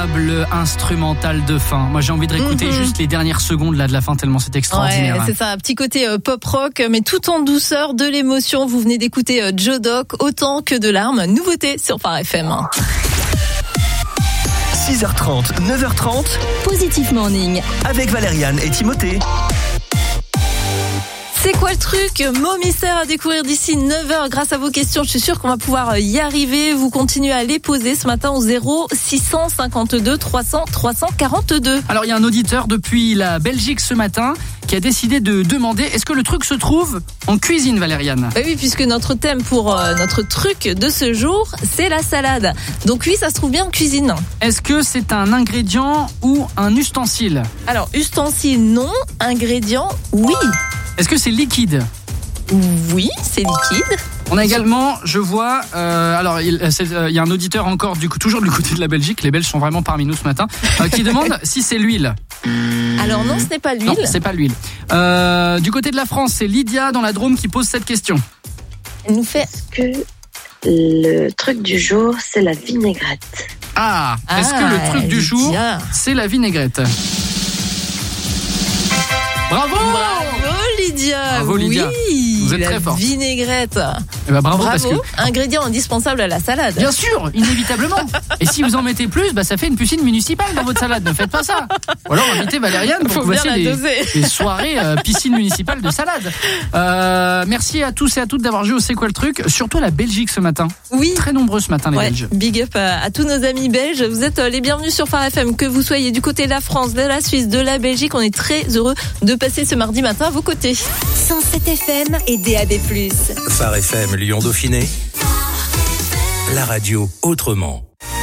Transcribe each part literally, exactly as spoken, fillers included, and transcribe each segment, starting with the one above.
incroyable instrumental de fin. Moi, j'ai envie de réécouter mm-hmm. juste les dernières secondes là de la fin tellement c'est extraordinaire. Ouais, c'est ça, un petit côté euh, pop rock, mais tout en douceur, de l'émotion. Vous venez d'écouter euh, Joe Doc, Autant que de larmes. Nouveauté sur Phare F M. six heures trente, neuf heures trente. Positive Morning. Avec Valériane et Timothée. C'est quoi le truc? Mot mystère à découvrir d'ici neuf heures grâce à vos questions. Je suis sûre qu'on va pouvoir y arriver. Vous continuez à les poser ce matin au zéro six cent cinquante-deux trois cents trois cent quarante-deux. Alors, il y a un auditeur depuis la Belgique ce matin qui a décidé de demander est-ce que le truc se trouve en cuisine, Valériane? Bah oui, puisque notre thème pour euh, notre truc de ce jour, c'est la salade. Donc oui, ça se trouve bien en cuisine. Est-ce que c'est un ingrédient ou un ustensile? Alors, ustensile, non. Ingrédient, oui. Est-ce que c'est liquide? Oui, c'est liquide. On a également, je vois, euh, alors il euh, y a un auditeur encore, du coup, toujours du côté de la Belgique, les Belges sont vraiment parmi nous ce matin, euh, qui demande si c'est l'huile. Alors non, ce n'est pas l'huile. Non, c'est pas l'huile. Euh, du côté de la France, c'est Lydia dans la Drôme qui pose cette question. Elle nous fait... Est-ce que le truc du jour, c'est la vinaigrette? Ah, est-ce ah, que le truc du jour, Lydia. c'est la vinaigrette? Bravo! Bravo Lydia. Bravo Lydia. Oui, vous êtes la très fort. Vinaigrette. Eh ben, bravo, bravo, parce que ingrédient indispensable à la salade. bien sûr, inévitablement. Et si vous en mettez plus, bah ça fait une piscine municipale dans votre salade. Ne faites pas ça. Ou alors invitez Valériane pour Faut que vous bien fassiez la des, doser. des soirées euh, piscine municipale de salade. Euh, merci à tous et à toutes d'avoir joué au C'est quoi le truc, surtout à la Belgique ce matin. Oui. Très nombreux ce matin les Ouais, Belges. big up à, à tous nos amis belges. Vous êtes euh, les bienvenus sur Phare F M. Que vous soyez du côté de la France, de la Suisse, de la Belgique, on est très heureux de passer ce mardi matin à vos côtés. cent sept F M et D A B plus. Phare F M Lyon Dauphiné. La radio autrement.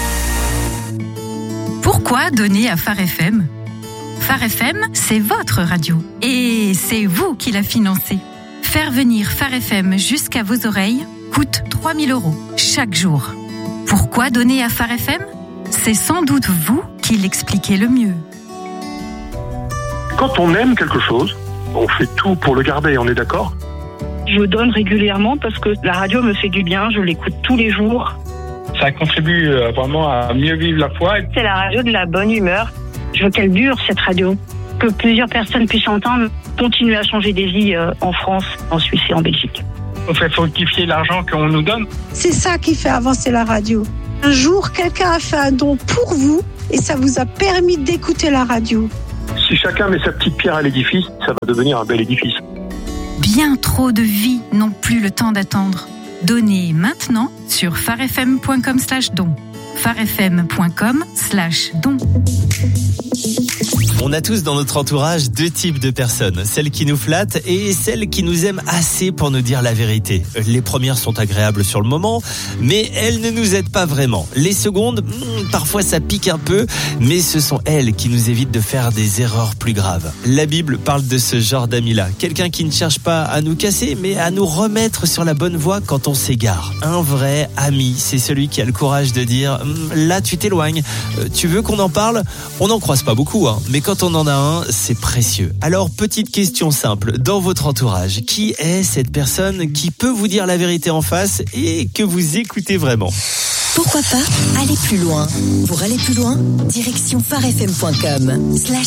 Pourquoi donner à Phare F M? Phare F M, c'est votre radio. Et c'est vous qui la financez. Faire venir Phare F M jusqu'à vos oreilles coûte trois mille euros chaque jour. Pourquoi donner à Phare F M? C'est sans doute vous qui l'expliquez le mieux. Quand on aime quelque chose, on fait tout pour le garder, on est d'accord? Je donne régulièrement parce que la radio me fait du bien, je l'écoute tous les jours. Ça contribue vraiment à mieux vivre la foi. C'est la radio de la bonne humeur. Je veux qu'elle dure, cette radio. Que plusieurs personnes puissent entendre, continuer à changer des vies en France, en Suisse et en Belgique. On fait fructifier l'argent qu'on nous donne. C'est ça qui fait avancer la radio. Un jour, quelqu'un a fait un don pour vous et ça vous a permis d'écouter la radio. Si chacun met sa petite pierre à l'édifice, ça va devenir un bel édifice. Bien trop de vies n'ont plus le temps d'attendre. Donnez maintenant sur farefm.com slash don. farefm.com slash don. On a tous dans notre entourage deux types de personnes, celles qui nous flattent et celles qui nous aiment assez pour nous dire la vérité. Les premières sont agréables sur le moment, mais elles ne nous aident pas vraiment. Les secondes, hmm, parfois ça pique un peu, mais ce sont elles qui nous évitent de faire des erreurs plus graves. La Bible parle de ce genre d'ami-là, quelqu'un qui ne cherche pas à nous casser, mais à nous remettre sur la bonne voie quand on s'égare. Un vrai ami, c'est celui qui a le courage de dire hm, là tu t'éloignes, euh, tu veux qu'on en parle? On n'en croise pas beaucoup, hein, mais quand on en a un, c'est précieux. Alors, petite question simple, dans votre entourage, qui est cette personne qui peut vous dire la vérité en face et que vous écoutez vraiment? Pourquoi pas aller plus loin? Pour aller plus loin, direction farefm point com slash